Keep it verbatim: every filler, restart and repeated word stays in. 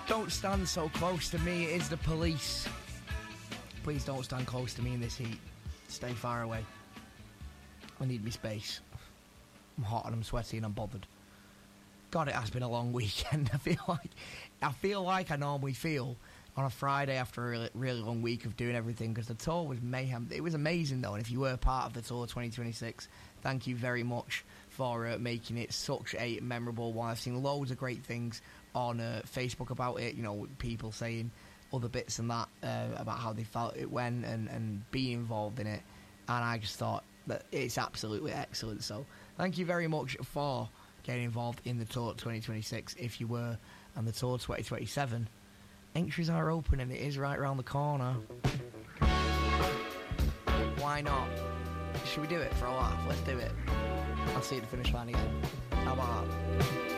Don't stand so close to me, it is the police. Please don't stand close to me in this heat. Stay far away. I need me space. I'm hot and I'm sweaty and I'm bothered. God, it has been a long weekend. I feel like I feel like I normally feel on a Friday after a really, really long week of doing everything, because the tour was mayhem. It was amazing though, and if you were part of the tour twenty twenty-six, thank you very much for uh, making it such a memorable one. I've seen loads of great things on uh, Facebook about it, you know, people saying other bits and that uh, about how they felt it went and, and being involved in it, and I just thought that it's absolutely excellent. So thank you very much for getting involved in the tour twenty twenty-six if you were, and the tour twenty twenty-seven. Entries are open and it is right around the corner. Why not? Should we do it for a laugh? Let's do it. I'll see you at the finish line again. How about that?